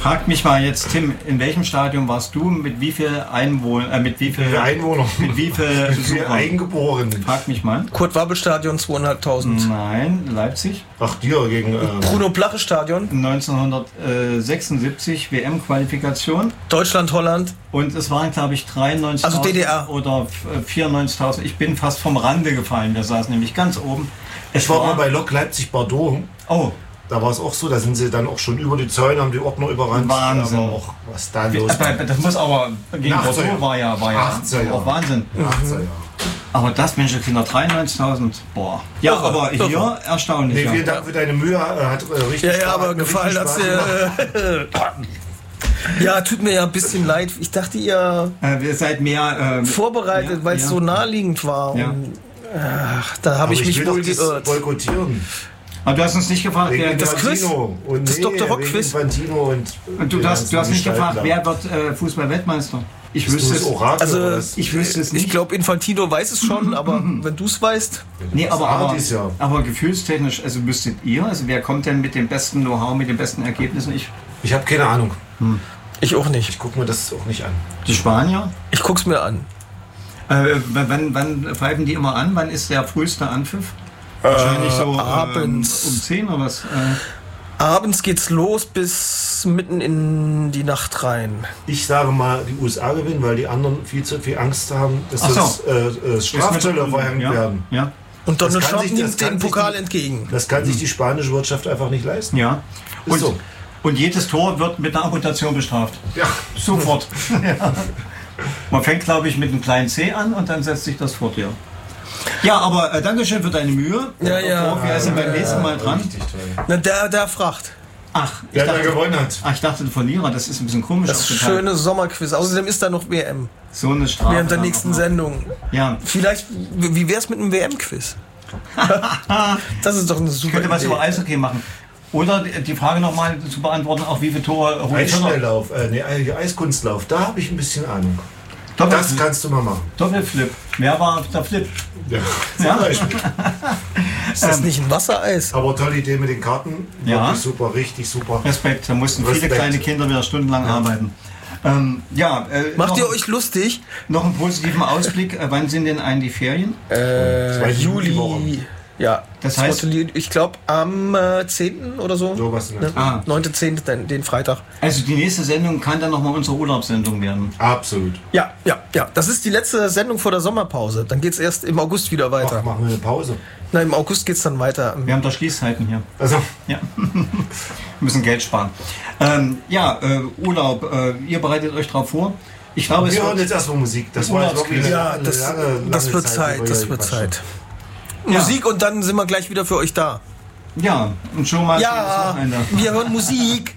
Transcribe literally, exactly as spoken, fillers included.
Frag mich mal jetzt, Tim, in welchem Stadion warst du? Mit wie viel Einwohnern? Äh, mit wie viel, Wie Einwohner? Mit wie viel, Mit viel Eingeborenen? Frag mich mal. Kurt-Wabbel-Stadion zweieinhalbtausend. Nein, Leipzig. Ach, dir gegen... Äh, Bruno-Plache-Stadion. neunzehnhundertsechsundsiebzig W M-Qualifikation. Deutschland-Holland. Und es waren, glaube ich, dreiundneunzigtausend Also D D R. oder vierundneunzigtausend. Ich bin fast vom Rande gefallen. Wir saßen nämlich ganz oben. Es ich war mal bei Lok Leipzig-Bordeaux. Oh. Da war es auch so, da sind sie dann auch schon über die Zäune, haben die Ordner überrannt. Wahnsinn. Aber auch, was da los war. Das muss aber, gegen Bordeaux war ja, war ja auch Wahnsinn. achtziger Jahre. Aber das, Mensch, Kinder, dreiundneunzigtausend, boah. Ja, irre, aber hier irre. Erstaunlich. Nee, ja. vielen Dank für deine Mühe, hat äh, richtig Ja, ja, aber gefallen hat's dir. Ja, tut mir ja ein bisschen leid. Ich dachte, ihr äh, ihr seid mehr äh, vorbereitet, ja, weil es ja. so naheliegend war. Ja. Und, ach, da habe ich mich will wohl geirrt. Boykottieren. Aber du hast uns nicht gefragt, wegen wer das Quiz, und das nee, Doktor Rock Quiz. Und, und du hast, du hast nicht gefragt, wer wird äh, Fußball-Weltmeister? Ich wüsste es. Orakel, also ich wüsste es nicht. Ich glaube, Infantino weiß es schon, aber wenn du es weißt. Nee, aber, aber, ja. aber gefühlstechnisch, also müsstet ihr, also wer kommt denn mit dem besten Know-how, mit den besten Ergebnissen? Ich, ich habe keine Ahnung. Hm. Ich auch nicht. Ich gucke mir das auch nicht an. Die Spanier? Ich guck's mir an. Äh, wann, wann pfeifen die immer an? Wann ist der früheste Anpfiff? Wahrscheinlich so äh, abends. Ähm, um zehn oder was? Äh. Abends geht's los bis mitten in die Nacht rein. Ich sage mal, die U S A gewinnen, weil die anderen viel zu viel Angst haben, dass so. das äh, Strafzölle verhängt ja. werden. Ja. Und Donald Trump sich, nimmt den Pokal die, entgegen. Das kann sich die spanische Wirtschaft einfach nicht leisten. Ja. Ist und, so. und jedes Tor wird mit einer Amputation bestraft. Ja. Sofort. Ja. Man fängt, glaube ich, mit einem kleinen C an und dann setzt sich das fort, ja. Ja, aber äh, Dankeschön für deine Mühe. Ja, ja. Wir sind beim nächsten Mal dran. Na, der, der fragt. Ach, ich der dachte, der gewonnen hat. Ach, ich dachte, der Verlierer, das ist ein bisschen komisch. Das schöne Sommerquiz. Außerdem ist da noch W M. So eine Strafe. Während der nächsten Sendung. Ja. Vielleicht, wie wär's mit einem W M-Quiz? Das ist doch eine super Ich könnte was Idee. über Eishockey machen. Oder die Frage nochmal zu beantworten, auch wie viele Tore... Eisschnelllauf, äh, nee, Eiskunstlauf, da habe ich ein bisschen Ahnung. Doppel das kannst du mal machen. Doppelflip. Wer war der Flip? Ja, zum ja? Beispiel. Ist das nicht ein Wassereis? Aber tolle Idee mit den Karten. Ja. Wirklich super, richtig super. Respekt, da mussten Respekt. viele kleine Kinder wieder stundenlang ja. arbeiten. Ähm, ja, äh, Macht noch, ihr euch lustig? Noch einen positiven Ausblick. Äh, wann sind denn eigentlich die Ferien? Äh, Juli. Ja, das heißt, ich glaube am äh, zehnten oder so. So was. Ne? Ah. neunten zehnten Den, den Freitag. Also die nächste Sendung kann dann nochmal unsere Urlaubssendung werden. Absolut. Ja, ja, ja. Das ist die letzte Sendung vor der Sommerpause. Dann geht es erst im August wieder weiter. Ach, machen wir eine Pause. Na, im August geht es dann weiter. Wir haben da Schließzeiten hier. Also. Ja. Wir müssen Geld sparen. Ähm, ja, äh, Urlaub. Äh, ihr bereitet euch darauf vor. Ich glaube, wir hören jetzt erstmal Musik. Das war jetzt wirklich ja, eine das, lange, lange das wird Zeit. Zeit, das wird Zeit. Ja. Musik und dann sind wir gleich wieder für euch da. Ja, und schon mal ja, wir hören Musik.